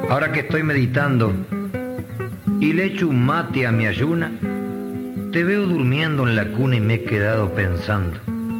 Ahora que estoy meditando y le echo un mate a mi ayuna, te veo durmiendo en la cuna y me he quedado pensando,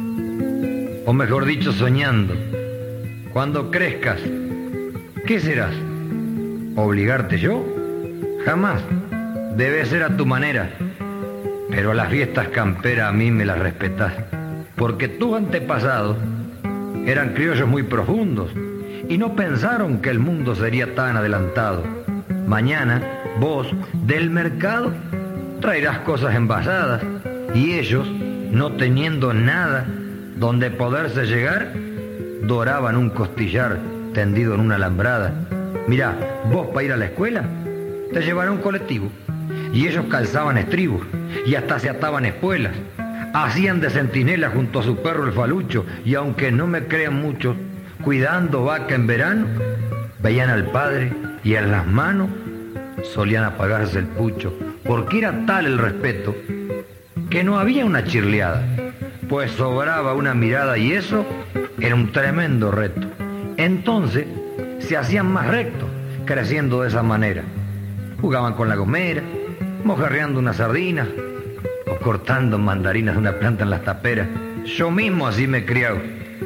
o mejor dicho, soñando. Cuando crezcas, ¿qué serás? ¿Obligarte yo? Jamás. Debe ser a tu manera. Pero las fiestas camperas a mí me las respetás, porque tus antepasados eran criollos muy profundos y no pensaron que el mundo sería tan adelantado. Mañana, vos, del mercado, traerás cosas envasadas y ellos, no teniendo nada donde poderse llegar, doraban un costillar tendido en una alambrada. Mirá, vos para ir a la escuela te llevaron un colectivo y ellos calzaban estribos y hasta se ataban espuelas. Hacían de centinela junto a su perro el falucho y aunque no me crean muchos, cuidando vaca en verano, veían al padre y en las manos solían apagarse el pucho, porque era tal el respeto que no había una chirleada, pues sobraba una mirada y eso era un tremendo reto. Entonces se hacían más rectos, creciendo de esa manera. Jugaban con la gomera, mojarreando unas sardinas o cortando mandarinas de una planta en las taperas. Yo mismo así me he criado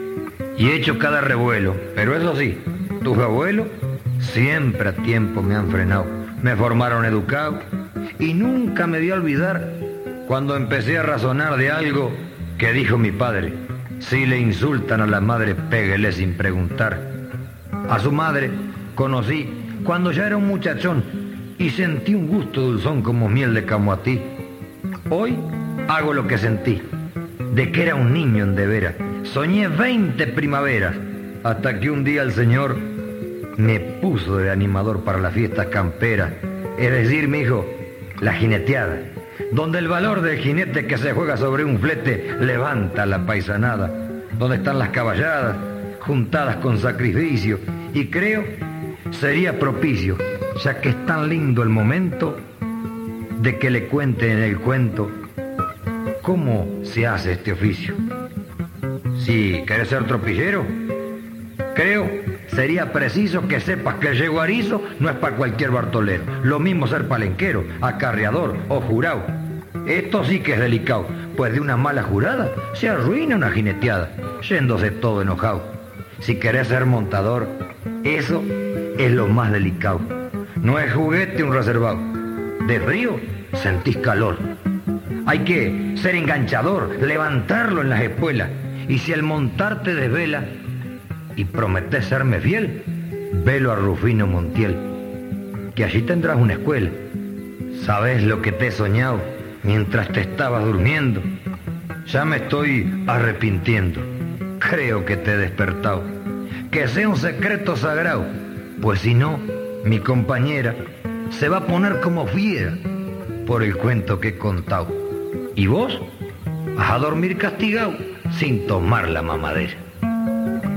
y he hecho cada revuelo, pero eso sí, tus abuelos siempre a tiempo me han frenado, me formaron educado y nunca me di a olvidar cuando empecé a razonar de algo que dijo mi padre: si le insultan a la madre, péguele sin preguntar. A su madre conocí cuando ya era un muchachón y sentí un gusto dulzón como miel de camoatí. Hoy hago lo que sentí, de que era un niño en de veras. Soñé 20 primaveras, hasta que un día el Señor me puso de animador para las fiestas camperas, es decir, mi hijo, la jineteada, donde el valor del jinete que se juega sobre un flete levanta la paisanada, donde están las caballadas, juntadas con sacrificio, y creo sería propicio, ya que es tan lindo el momento, de que le cuente en el cuento cómo se hace este oficio. Si querés ser tropillero, creo sería preciso que sepas que el yeguarizo no es para cualquier bartolero. Lo mismo ser palenquero, acarreador o jurado. Esto sí que es delicado, pues de una mala jurada se arruina una jineteada, yéndose todo enojado. Si querés ser montador, eso es lo más delicado. No es juguete un reservado. De río sentís calor. Hay que ser enganchador, levantarlo en las espuelas. Y si al montar te desvela y prometés serme fiel, velo a Rufino Montiel, que allí tendrás una escuela. ¿Sabés lo que te he soñado mientras te estabas durmiendo? Ya me estoy arrepintiendo. Creo que te he despertado. Que sea un secreto sagrado, pues si no, mi compañera se va a poner como fiera por el cuento que he contado. Y vos vas a dormir castigado sin tomar la mamadera.